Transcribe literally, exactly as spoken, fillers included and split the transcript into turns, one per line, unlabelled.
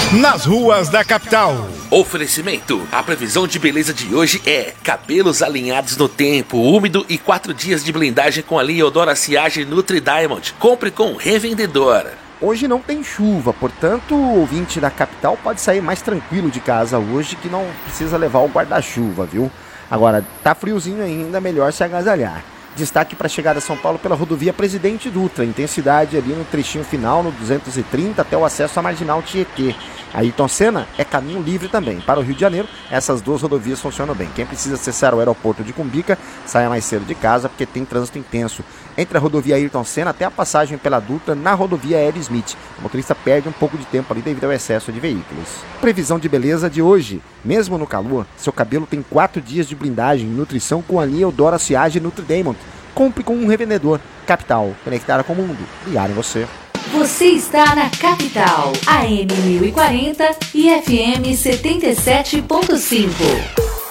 nas ruas da capital.
Oferecimento. A previsão de beleza de hoje é cabelos alinhados no tempo, úmido e quatro dias de blindagem com a linha Eudora Siage Nutri Diamond. Compre com revendedor.
Hoje não tem chuva, portanto o ouvinte da capital pode sair mais tranquilo de casa hoje, que não precisa levar o guarda-chuva, viu? Agora, tá friozinho ainda, melhor se agasalhar. Destaque para a chegada a São Paulo pela rodovia Presidente Dutra, intensidade ali no trechinho final, no duzentos e trinta, até o acesso à Marginal Tietê. Ayrton Senna é caminho livre também. Para o Rio de Janeiro, essas duas rodovias funcionam bem. Quem precisa acessar o aeroporto de Cumbica, saia mais cedo de casa, porque tem trânsito intenso entre a rodovia Ayrton Senna até a passagem pela Dutra na rodovia Aero Smith. O motorista perde um pouco de tempo ali devido ao excesso de veículos. Previsão de beleza de hoje. Mesmo no calor, seu cabelo tem quatro dias de blindagem e nutrição com a linha Eudora Siage Nutri Diamond. Compre com um revendedor. Capital, conectada com o mundo. Ligar em você.
Você está na Capital, A M mil e quarenta e F M setenta e sete ponto cinco.